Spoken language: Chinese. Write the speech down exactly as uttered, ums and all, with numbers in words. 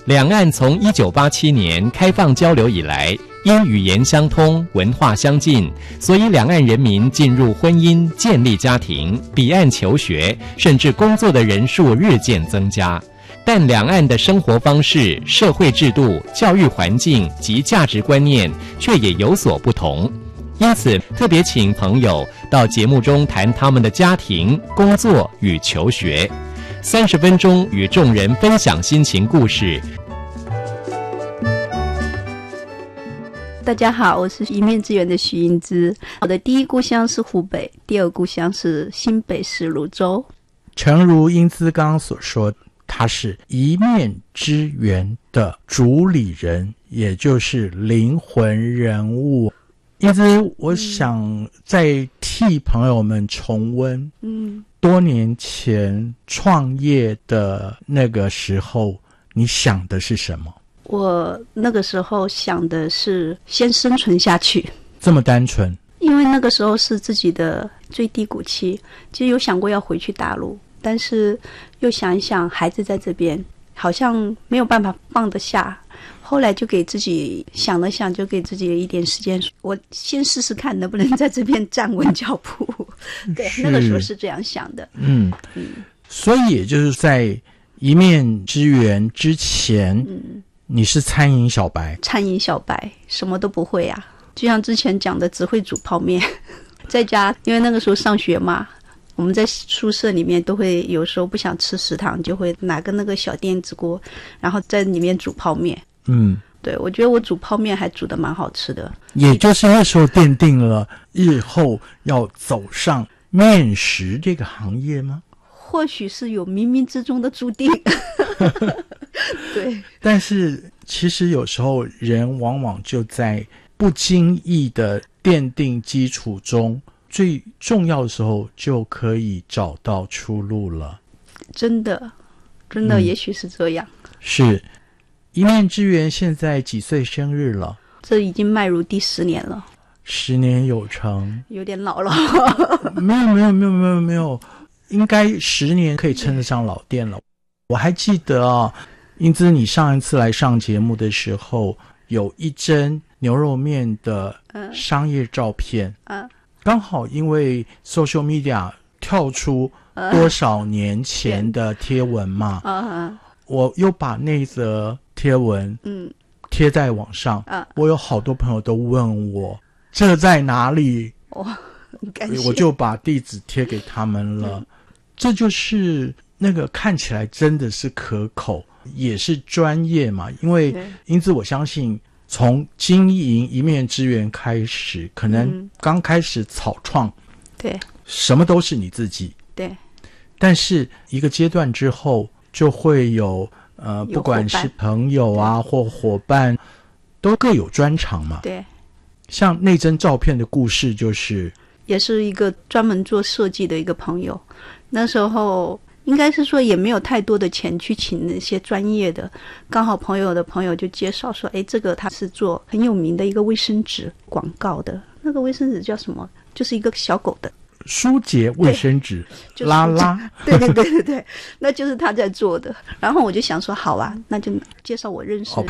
两岸从一九八七年开放交流以来，因语言相通、文化相近，所以两岸人民进入婚姻、建立家庭、彼岸求学，甚至工作的人数日渐增加。但两岸的生活方式、社会制度、教育环境及价值观念却也有所不同。因此，特别请朋友到节目中谈他们的家庭、工作与求学。三十分钟与众人分享心情故事。 大家好，我是一面之缘的许英姿。我的第一故乡是湖北，第二故乡是新北市泸州。 诚如英姿刚刚所说，他是一面之缘的主理人，也就是灵魂人物。英姿，我想再替朋友们重温嗯多年前创业的那个时候，你想的是什么？ 我那个时候想的是先生存下去。 这么单纯？ 因为那个时候是自己的最低谷期，其实有想过要回去大陆，但是又想一想孩子在这边好像没有办法放得下，后来就给自己想了想，就给自己一点时间，我先试试看能不能在这边站稳脚步。对，那个时候是这样想的。嗯嗯， 所以也就是在一面之缘之前，嗯，你是餐饮小白。 餐饮小白，什么都不会啊，就像之前讲的，只会煮泡面。在家，因为那个时候上学嘛，我们在宿舍里面都会有时候不想吃食堂，就会拿个那个小电子锅，然后在里面煮泡面。嗯，对，我觉得我煮泡面还煮得蛮好吃的。 也就是那时候奠定了日后要走上面食这个行业吗？ 或许是有冥冥之中的注定。对， 但是其实有时候人往往就在不经意的奠定基础中，最重要的时候就可以找到出路了。 真的真的、嗯、也许是这样。 是。一面之缘现在几岁生日了？ 这已经迈入第十年了。 十年有成， 有点老了。 没有没有没有没有没有，应该十年可以称得上老店了。我还记得啊，英姿，你上一次来上节目的时候，有一帧牛肉面的商业照片，嗯，刚好因为 social media 跳出多少年前的贴文嘛，嗯，我又把那则贴文嗯贴在网上，啊，我有好多朋友都问我这在哪里， 哦，感谢， 我就把地址贴给他们了，嗯，这就是那个看起来真的是可口，也是专业嘛。因为因此我相信从经营一面之缘开始，可能刚开始草创，嗯，对，什么都是你自己，对，但是一个阶段之后就会有呃，不管是朋友啊或伙伴，都各有专长嘛。对，像那张照片的故事，就是也是一个专门做设计的一个朋友。那时候应该是说也没有太多的钱去请那些专业的，刚好朋友的朋友就介绍说，哎，这个他是做很有名的一个卫生纸广告的，那个卫生纸叫什么？就是一个小狗的。 舒洁卫生纸，就是，拉拉， 对对对对对，那就是他在做的。然后我就想说，好啊，那就介绍我认识。